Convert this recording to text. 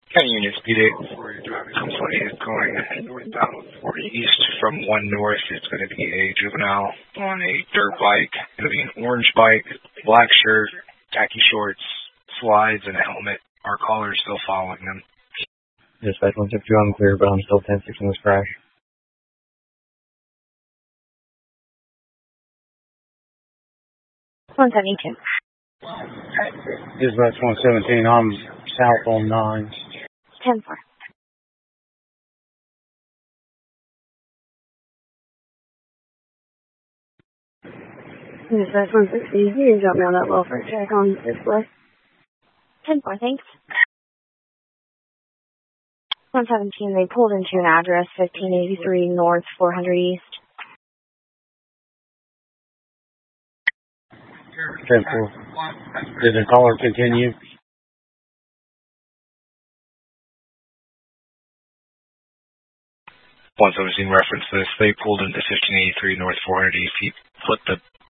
County Union Speed 8 your driving somebody is going northbound 40 east from 1 north. It's going to be a juvenile on a dirt bike. It's going to be an orange bike, black shirt, khaki shorts, slides, and a helmet. Our caller is still following them. Dispatch 162, I'm clear, but I'm still 10-6 in this crash. Dispatch 117, I'm south on 9. 10-4. Dispatch 160, you can drop me on that welfare check on display. 10-4, thanks. 117, they pulled into an address, 1583 North, 400 East. 10-4. Did the caller continue? Reference this. They pulled into 1583 North 400 East. He put the